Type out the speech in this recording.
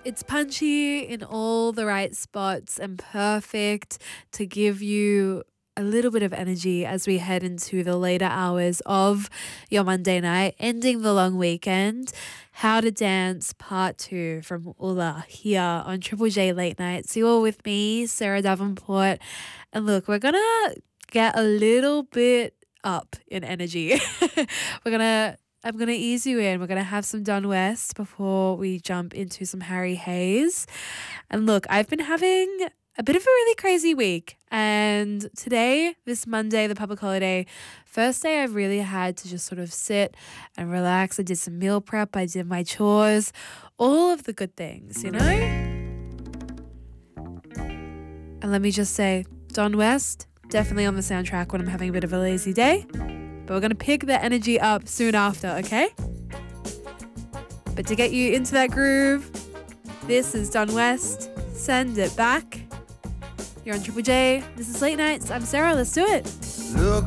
It's punchy in all the right spots and perfect to give you a little bit of energy as we head into the later hours of your Monday night, ending the long weekend. How to Dance Part 2 from Ula here on Triple J Late Nights. You're all with me, Sarah Davenport. And look, we're going to get a little bit up in energy. I'm going to ease you in. We're going to have some Don West before we jump into some Harry Hayes. And look, I've been having a bit of a really crazy week. And today, this Monday, the public holiday, first day I've really had to just sort of sit and relax. I did some meal prep. I did my chores, all of the good things, you know? And let me just say, Don West, definitely on the soundtrack when I'm having a bit of a lazy day. But we're going to pick the energy up soon after, okay? But to get you into that groove, this is Don West. Send it back. You're on Triple J. This is Late Nights. I'm Sarah. Let's do it. Look